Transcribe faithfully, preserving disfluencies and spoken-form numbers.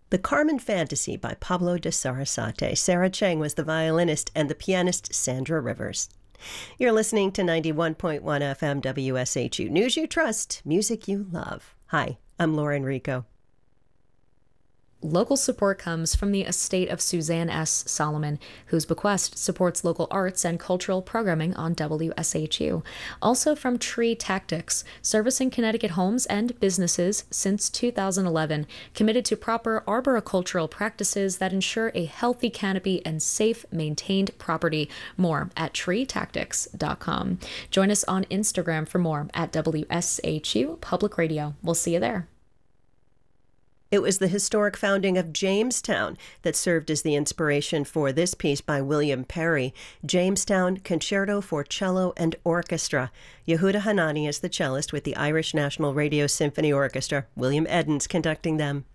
The Carmen Fantasy by Pablo de Sarasate. Sarah Cheng was the violinist and the pianist Sandra Rivers. You're listening to ninety-one point one F M W S H U. News you trust, music you love. Hi, I'm Laura Enrico. Local support comes from the estate of Suzanne S. Solomon, whose bequest supports local arts and cultural programming on W S H U. Also from Tree Tactics, servicing Connecticut homes and businesses since two thousand eleven, committed to proper arboricultural practices that ensure a healthy canopy and safe, maintained property. More at tree tactics dot com. Join us on Instagram for more at W S H U Public Radio. We'll see you there. It was the historic founding of Jamestown that served as the inspiration for this piece by William Perry, Jamestown Concerto for Cello and Orchestra. Yehuda Hanani is the cellist with the Irish National Radio Symphony Orchestra, William Edens conducting them.